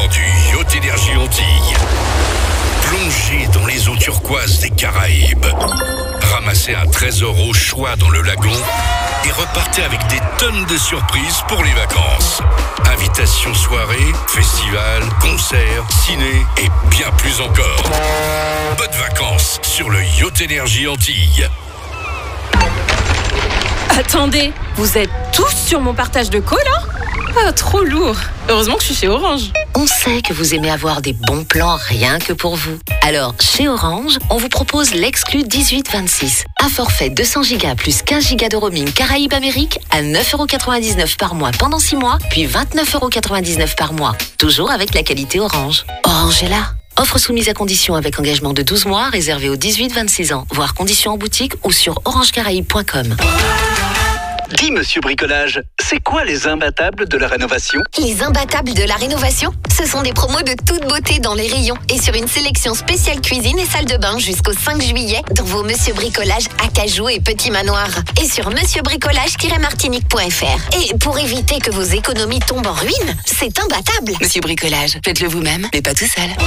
du Yacht Énergie Antilles. Plongez dans les eaux turquoises des Caraïbes. Ramassez un trésor au choix dans le lagon et repartez avec des tonnes de surprises pour les vacances. Invitations soirées, festivals, concerts, ciné et bien plus encore. Bonnes vacances sur le Yacht Énergie Antilles. Attendez, vous êtes tous sur mon partage de cola ? Ah, trop lourd. Heureusement que je suis chez Orange. On sait que vous aimez avoir des bons plans rien que pour vous. Alors, chez Orange, on vous propose l'exclu 18-26. Un forfait 200 Go plus 15 Go de roaming Caraïbes-Amérique à 9,99€ par mois pendant 6 mois, puis 29,99€ par mois. Toujours avec la qualité Orange. Orange est là. Offre soumise à condition avec engagement de 12 mois, réservé aux 18-26 ans. Voir conditions en boutique ou sur orangecaraïbes.com. Dis, monsieur Bricolage, c'est quoi les imbattables de la rénovation? Les imbattables de la rénovation, ce sont des promos de toute beauté dans les rayons et sur une sélection spéciale cuisine et salle de bain jusqu'au 5 juillet dans vos Monsieur Bricolage Acajou et Petit Manoir et sur monsieurbricolage-martinique.fr. Et pour éviter que vos économies tombent en ruine, c'est imbattable. Monsieur Bricolage, faites-le vous-même, mais pas tout seul.